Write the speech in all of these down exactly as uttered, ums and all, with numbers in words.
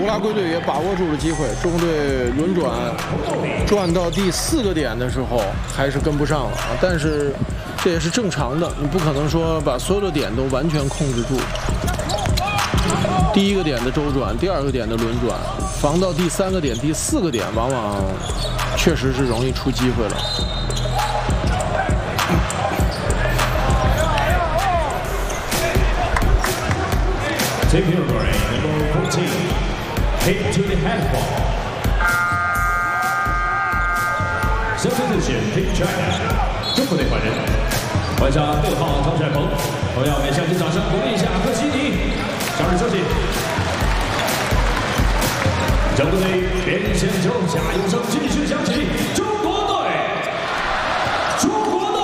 乌拉圭队也把握住了机会，中队轮转转到第四个点的时候，还是跟不上了啊。但是这也是正常的，你不可能说把所有的点都完全控制住。第一个点的周转，第二个点的轮转，防到第三个点、第四个点，往往确实是容易出机会了。 Taking over number fourteen, hit to the handball. Substitution, Team China. 中国队换人，换上六号张帅鹏，同样给相亲掌声鼓励一下科西尼。上任休息。中国队边线球，加油声继续响起。中国队，中国队。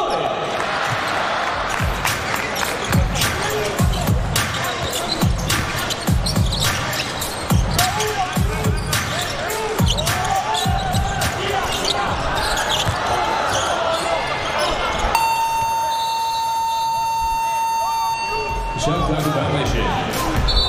Shot clock evaluation.